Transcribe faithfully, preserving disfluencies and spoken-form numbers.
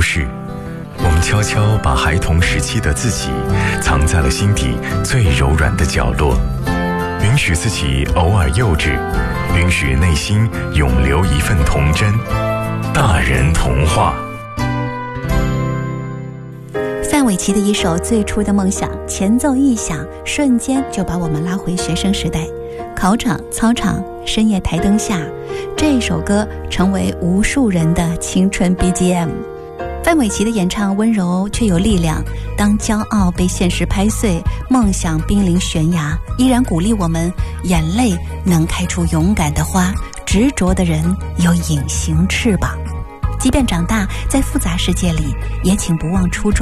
事，我们悄悄把孩童时期的自己藏在了心底最柔软的角落，允许自己偶尔幼稚，允许内心永留一份童真。大人童话。 范玮琪的一首《最初的梦想》，前奏一响，瞬间就把我们拉回学生时代。考场、操场、深夜台灯下，这首歌成为无数人的青春 B G M。 范玮琪的演唱温柔却有力量，当骄傲被现实拍碎，梦想濒临悬崖，依然鼓励我们，眼泪能开出勇敢的花，执着的人有隐形翅膀。即便长大在复杂世界里，也请不忘初衷。